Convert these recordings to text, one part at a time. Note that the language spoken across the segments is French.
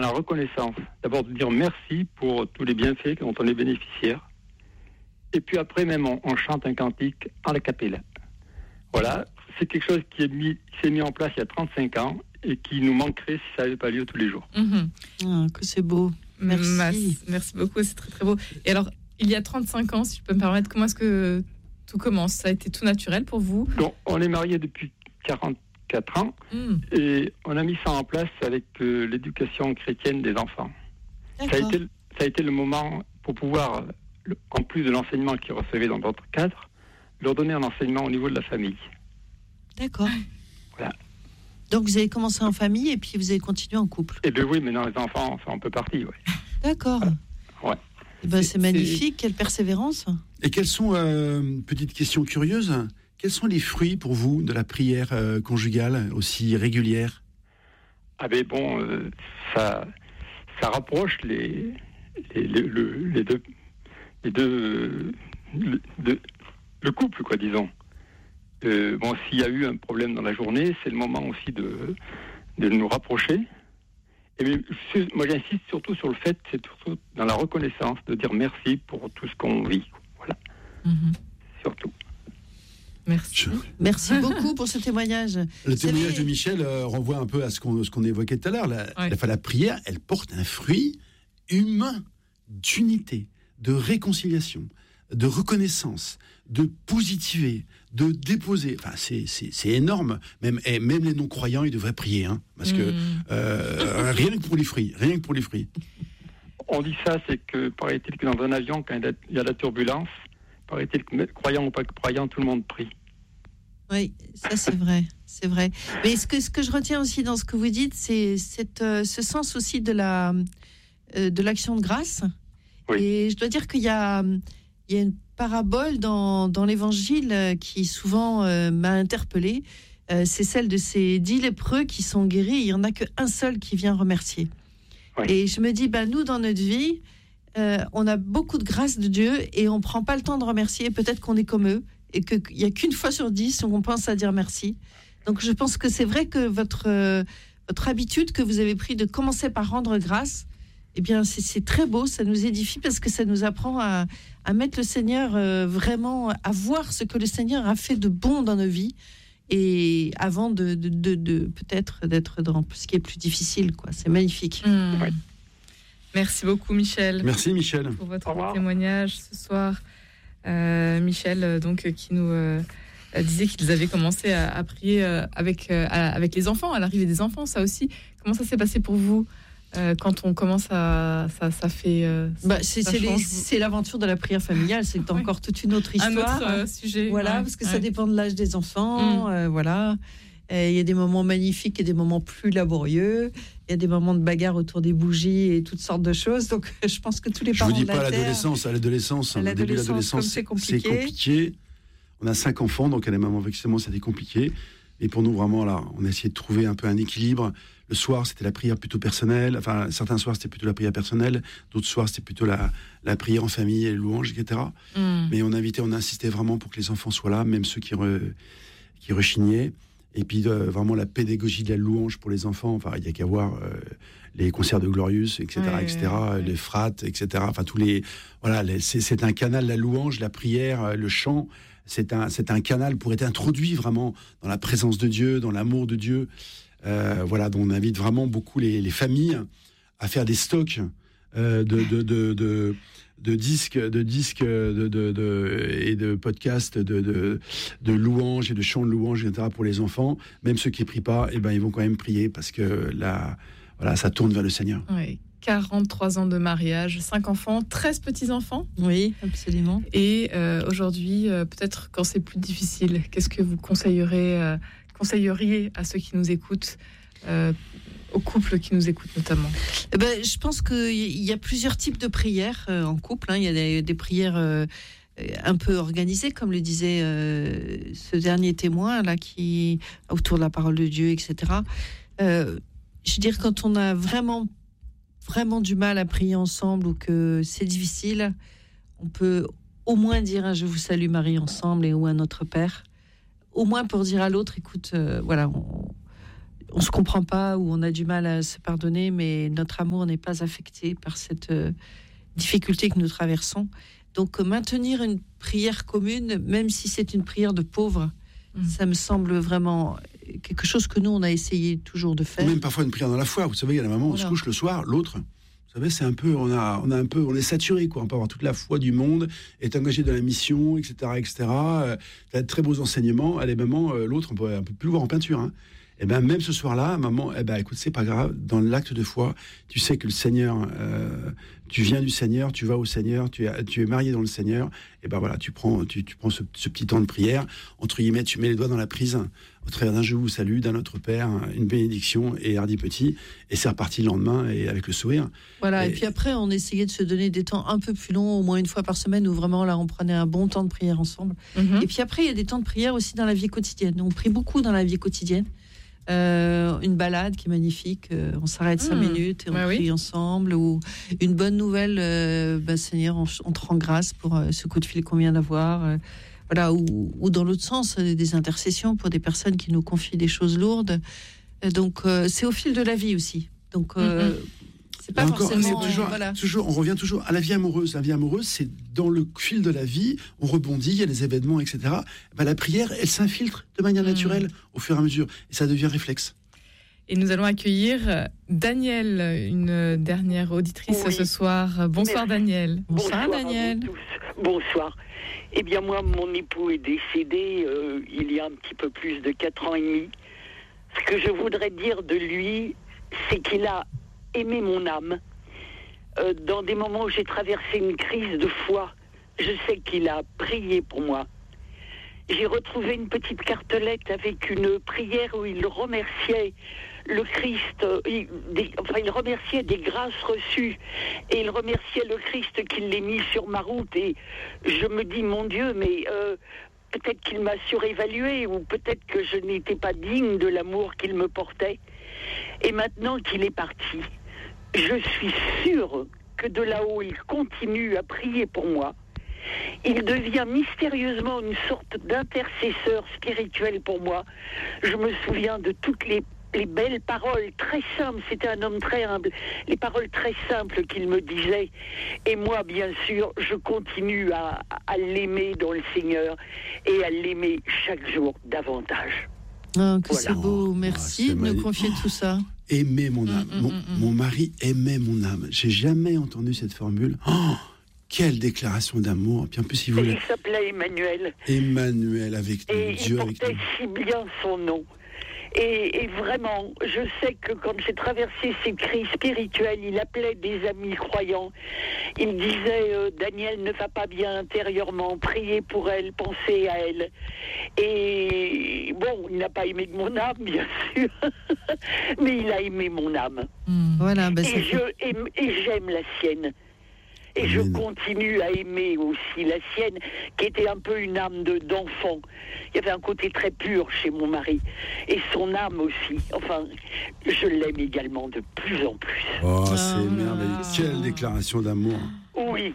la reconnaissance. D'abord de dire merci pour tous les bienfaits dont on est bénéficiaire. Et puis après même on chante un cantique en la cappella. Voilà, c'est quelque chose qui s'est mis en place il y a 35 ans et qui nous manquerait si ça n'avait pas lieu tous les jours. Que c'est beau. Merci. Merci beaucoup, c'est très très beau. Et alors, il y a 35 ans, si je peux me permettre, comment est-ce que tout commence? Ça a été tout naturel pour vous? Donc, on est mariés depuis 44 ans et on a mis ça en place avec l'éducation chrétienne des enfants. Ça a été le moment pour pouvoir, en plus de l'enseignement qu'ils recevaient dans d'autres cadres, leur donner un enseignement au niveau de la famille. D'accord. Voilà. Donc vous avez commencé en famille et puis vous avez continué en couple. Eh bien oui, maintenant les enfants sont un peu partis. Ouais. D'accord. Ouais. Eh ben, c'est magnifique, quelle persévérance. Et quelles sont, petite question curieuse, quels sont les fruits pour vous de la prière conjugale aussi régulière? Ah ben bon, ça rapproche le couple, quoi, disons. Bon, s'il y a eu un problème dans la journée, c'est le moment aussi de nous rapprocher. Et moi, j'insiste surtout sur le fait, c'est surtout dans la reconnaissance, de dire merci pour tout ce qu'on vit. Voilà. Surtout. Merci beaucoup pour ce témoignage. Le témoignage de Michel renvoie un peu à ce qu'on évoquait tout à l'heure. La prière, elle porte un fruit humain d'unité, de réconciliation, de reconnaissance, de positiver, de déposer. Enfin, c'est énorme. Même les non-croyants, ils devraient prier, hein, parce que rien que pour les fruits, On dit ça, c'est que paraît-il que dans un avion, quand il y a la turbulence, paraît-il que croyant ou pas croyant, tout le monde prie. Oui, ça c'est vrai. Mais ce que je retiens aussi dans ce que vous dites, c'est ce sens aussi de l'action de grâce. Oui. Et je dois dire qu'il y a une parabole dans l'Évangile qui souvent m'a interpellée. C'est celle de ces 10 lépreux qui sont guéris. Il n'y en a qu'un seul qui vient remercier. Oui. Et je me dis, nous, dans notre vie, on a beaucoup de grâce de Dieu et on ne prend pas le temps de remercier. Peut-être qu'on est comme eux et qu'il n'y a qu'une fois sur 10 où on pense à dire merci. Donc, je pense que c'est vrai que votre habitude que vous avez pris de commencer par rendre grâce, eh bien, c'est très beau, ça nous édifie parce que ça nous apprend à mettre le Seigneur vraiment, à voir ce que le Seigneur a fait de bon dans nos vies et avant de peut-être d'être dans ce qui est plus difficile, quoi. C'est magnifique. Ouais. Merci beaucoup, Michel. Merci, Michel. Pour votre témoignage ce soir. Michel, donc, qui nous disait qu'ils avaient commencé à prier avec les enfants, à l'arrivée des enfants, ça aussi. Comment ça s'est passé pour vous? Quand on commence ça fait... c'est l'aventure de la prière familiale, c'est encore toute une autre histoire. Un autre sujet. Voilà, parce que ça dépend de l'âge des enfants, voilà. Il y a des moments magnifiques et des moments plus laborieux. Il y a des moments de bagarre autour des bougies et toutes sortes de choses. Donc, je pense que tous les parents de la terre... Je vous dis pas à l'adolescence, au début de l'adolescence, c'est compliqué. On a 5 enfants, donc à des moments, effectivement, c'était compliqué. Et pour nous, vraiment, là, on a essayé de trouver un peu un équilibre. Le soir, c'était la prière plutôt personnelle. Enfin, certains soirs, c'était plutôt la prière personnelle. D'autres soirs, c'était plutôt la prière en famille et les louanges, etc. Mais on insistait vraiment pour que les enfants soient là, même ceux qui rechignaient. Et puis, vraiment, la pédagogie de la louange pour les enfants. Enfin, il n'y a qu'à voir les concerts de Glorious, etc., les frates, etc. Enfin, c'est un canal, la louange, la prière, le chant. C'est un canal pour être introduit vraiment dans la présence de Dieu, dans l'amour de Dieu. Donc on invite vraiment beaucoup les familles à faire des stocks de disques et de podcasts de louanges et de chants de louanges, etc. pour les enfants. Même ceux qui ne prient pas, ils vont quand même prier parce que ça tourne vers le Seigneur. Oui. 43 ans de mariage, 5 enfants, 13 petits-enfants. Oui, absolument. Et aujourd'hui, peut-être quand c'est plus difficile, qu'est-ce que vous conseilleriez à ceux qui nous écoutent, aux couples qui nous écoutent notamment? Je pense qu'il y a plusieurs types de prières en couple. Il y a des prières un peu organisées, comme le disait ce dernier témoin, là, qui autour de la parole de Dieu, etc. Je veux dire, quand on a vraiment du mal à prier ensemble ou que c'est difficile, on peut au moins dire un « Je vous salue Marie » ensemble ou un « Notre Père », au moins pour dire à l'autre, écoute, on se comprend pas ou on a du mal à se pardonner, mais notre amour n'est pas affecté par cette difficulté que nous traversons. Donc maintenir une prière commune, même si c'est une prière de pauvre, ça me semble vraiment quelque chose que nous on a essayé toujours de faire. Ou même parfois une prière dans la foi. Vous savez, il y a un moment où on se couche le soir, l'autre. Vous savez, c'est un peu, on est saturé, quoi. On peut avoir toute la foi du monde, être engagé dans la mission, etc., etc. T'as de très beaux enseignements. Allez, maman, l'autre, on peut plus le voir en peinture. Hein. Et ben même ce soir-là, maman, écoute, c'est pas grave. Dans l'acte de foi, tu sais que le Seigneur, tu viens du Seigneur, tu vas au Seigneur, tu es marié dans le Seigneur. Et ben voilà, tu prends ce petit temps de prière. Entre guillemets, tu mets les doigts dans la prise. Au travers d'un je vous salue, d'un Notre Père, une bénédiction et hardi petit. Et c'est reparti le lendemain et avec le sourire. Voilà. Et puis après, on essayait de se donner des temps un peu plus longs, au moins une fois par semaine, où vraiment là, on prenait un bon temps de prière ensemble. Et puis après, il y a des temps de prière aussi dans la vie quotidienne. On prie beaucoup dans la vie quotidienne. Une balade qui est magnifique, on s'arrête 5 minutes et on prie ensemble, ou une bonne nouvelle, Seigneur, on te rend grâce pour ce coup de fil qu'on vient d'avoir, voilà, ou dans l'autre sens, des intercessions pour des personnes qui nous confient des choses lourdes. Donc c'est au fil de la vie aussi. Donc c'est pas forcément. Toujours, on revient toujours à la vie amoureuse. La vie amoureuse, c'est dans le fil de la vie, on rebondit, il y a des événements, etc. La prière, elle s'infiltre de manière naturelle au fur et à mesure, et ça devient réflexe. Et nous allons accueillir Danielle, une dernière auditrice ce soir. Bonsoir. Merci. Danielle. Bonsoir Danielle. Bonsoir. Eh bien moi, mon époux est décédé il y a un petit peu plus de 4 ans et demi. Ce que je voudrais dire de lui, c'est qu'il a aimé mon âme. Dans des moments où j'ai traversé une crise de foi, je sais qu'il a prié pour moi. J'ai retrouvé une petite cartelette avec une prière où il remerciait le Christ, il remerciait des grâces reçues, et il remerciait le Christ qui l'ait mis sur ma route. Et je me dis, mon Dieu, mais peut-être qu'il m'a surévalué, ou peut-être que je n'étais pas digne de l'amour qu'il me portait. Et maintenant qu'il est parti, je suis sûre que de là-haut, il continue à prier pour moi. Il devient mystérieusement une sorte d'intercesseur spirituel pour moi. Je me souviens de toutes les belles paroles très simples. C'était un homme très humble. Les paroles très simples qu'il me disait. Et moi, bien sûr, je continue à l'aimer dans le Seigneur et à l'aimer chaque jour davantage. Oh, que voilà. C'est beau. Merci de nous confier tout ça. Aimer mon âme. Mon mari aimait mon âme. J'ai jamais entendu cette formule. Oh, quelle déclaration d'amour. Puis en plus, il s'appelait Emmanuel. Emmanuel avec nous. Et Dieu il avec portait nous. si bien son nom. Et vraiment, je sais que quand j'ai traversé ces crises spirituelles, il appelait des amis croyants. Il disait, Daniel ne va pas bien intérieurement, priez pour elle, pensez à elle. Et bon, il n'a pas aimé de mon âme, bien sûr, mais il a aimé mon âme. Voilà, et j'aime la sienne. Et je continue à aimer aussi la sienne, qui était un peu une âme d'enfant. Il y avait un côté très pur chez mon mari. Et son âme aussi. Enfin, je l'aime également de plus en plus. Oh, c'est merveilleux. Quelle déclaration d'amour. Oui.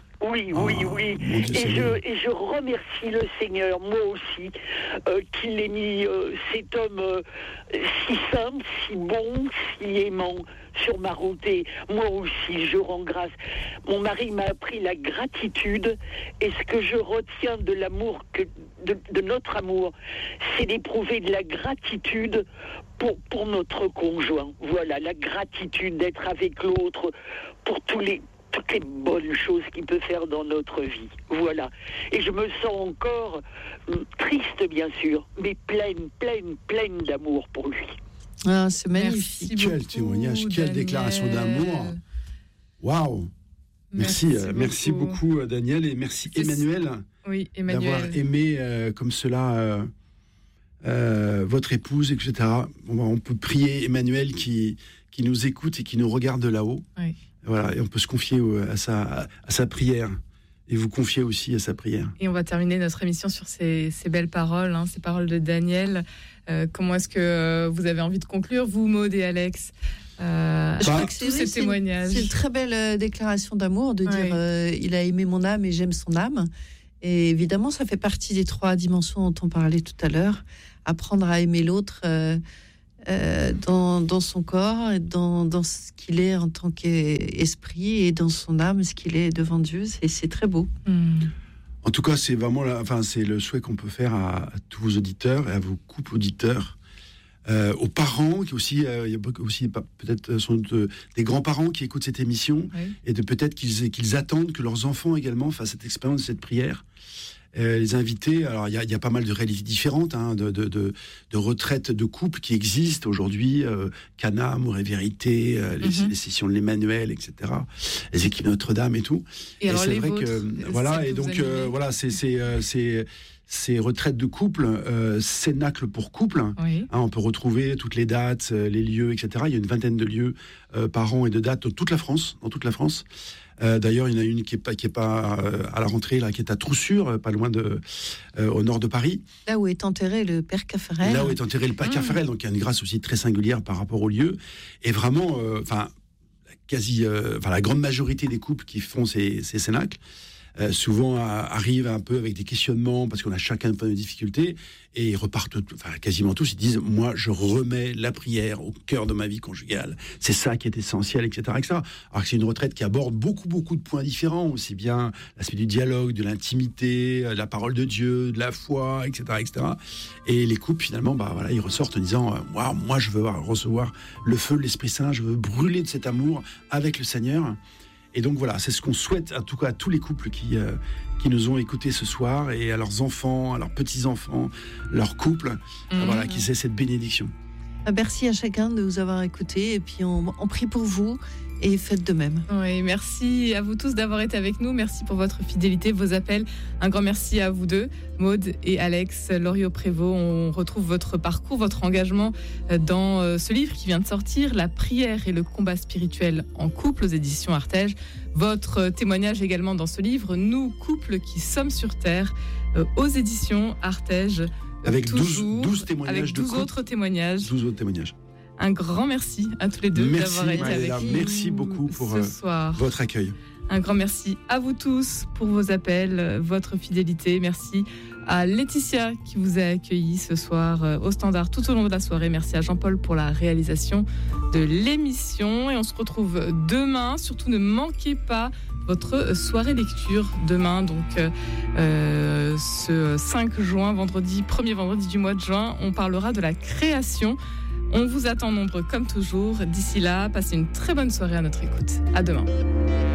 Et je remercie le Seigneur, moi aussi, qu'il ait mis cet homme si simple, si bon, si aimant sur ma route. Et moi aussi, je rends grâce. Mon mari m'a appris la gratitude, et ce que je retiens de l'amour, de notre amour, c'est d'éprouver de la gratitude pour notre conjoint. Voilà, la gratitude d'être avec l'autre pour toutes les bonnes choses qu'il peut faire dans notre vie. Voilà. Et je me sens encore triste, bien sûr, mais pleine d'amour pour lui. Ah, c'est magnifique. Quel témoignage, quelle déclaration d'amour. Waouh. Merci beaucoup, Daniel, et merci Emmanuel. Oui, Emmanuel. D'avoir aimé comme cela votre épouse, etc. On peut prier Emmanuel qui nous écoute et qui nous regarde de là-haut. Oui. Voilà, et on peut se confier à sa prière, et vous confier aussi à sa prière. Et on va terminer notre émission sur ces belles paroles, ces paroles de Daniel. Comment est-ce que vous avez envie de conclure, vous, Maud et Alex, je crois que tous ces témoignages. C'est une très belle déclaration d'amour, de dire il a aimé mon âme et j'aime son âme. Et évidemment, ça fait partie des 3 dimensions dont on parlait tout à l'heure. Apprendre à aimer l'autre, dans son corps, et dans ce qu'il est en tant qu'esprit, et dans son âme, ce qu'il est devant Dieu. C'est très beau. En tout cas, c'est vraiment c'est le souhait qu'on peut faire à tous vos auditeurs et à vos couples auditeurs. Aux parents, qui aussi, il y a aussi peut-être des grands-parents qui écoutent cette émission, et peut-être qu'ils attendent que leurs enfants également fassent cette expérience de cette prière. Les invités, alors il y a pas mal de réalités différentes, de retraites de couples qui existent aujourd'hui, Cana, Amour et Vérité, les sessions de l'Emmanuel, etc., les équipes Notre-Dame et tout. Et alors c'est les vrai vôtres, que voilà, et donc voilà, ces retraites de couple, cénacle pour couple. On peut retrouver toutes les dates, les lieux, etc. Il y a une vingtaine de lieux par an et de dates dans toute la France. D'ailleurs, il y en a une qui est pas à la rentrée, là, qui est à Troussure, pas loin au nord de Paris. Là où est enterré le Père Caffarel. Donc il y a une grâce aussi très singulière par rapport au lieu. Et vraiment, la grande majorité des couples qui font ces cénacles, souvent arrivent un peu avec des questionnements parce qu'on a chacun de difficultés, et ils repartent, quasiment tous, ils disent: moi je remets la prière au cœur de ma vie conjugale, c'est ça qui est essentiel, etc., etc. Alors que c'est une retraite qui aborde beaucoup de points différents, aussi bien l'aspect du dialogue, de l'intimité, la parole de Dieu, de la foi, etc., etc. Et les couples finalement, ils ressortent en disant: moi je veux recevoir le feu de l'Esprit Saint, je veux brûler de cet amour avec le Seigneur. Et donc voilà, c'est ce qu'on souhaite en tout cas à tous les couples qui nous ont écoutés ce soir, et à leurs enfants, à leurs petits-enfants, leurs couples, qu'ils aient cette bénédiction. Merci à chacun de nous avoir écoutés, et puis on prie pour vous, et faites de même. Oui, merci à vous tous d'avoir été avec nous. Merci pour votre fidélité, vos appels. Un grand merci à vous deux, Maud et Alex Loriot-Prévost. On retrouve votre parcours, votre engagement dans ce livre qui vient de sortir, La prière et le combat spirituel en couple, aux éditions Artege. Votre témoignage également dans ce livre, Nous, couples qui sommes sur terre, aux éditions Artege. Avec 12 témoignages, avec 12 autres témoignages. 12 autres témoignages. Un grand merci à tous les deux d'avoir été avec nous. Merci beaucoup pour ce soir. Votre accueil. Un grand merci à vous tous pour vos appels, votre fidélité. Merci à Laetitia qui vous a accueilli ce soir au Standard tout au long de la soirée. Merci à Jean-Paul pour la réalisation de l'émission. Et on se retrouve demain. Surtout ne manquez pas votre soirée lecture demain, donc ce 5 juin, premier vendredi du mois de juin. On parlera de la création. On vous attend nombreux comme toujours. D'ici là, passez une très bonne soirée à notre écoute. À demain.